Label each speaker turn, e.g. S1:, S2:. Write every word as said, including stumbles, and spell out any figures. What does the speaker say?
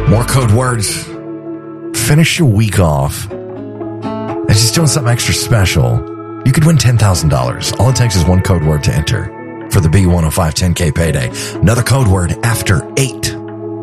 S1: More code words. Finish your week off. And just doing something extra special. You could win ten thousand dollars. All it takes is one code word to enter for the B one oh five ten K payday. Another code word after eight.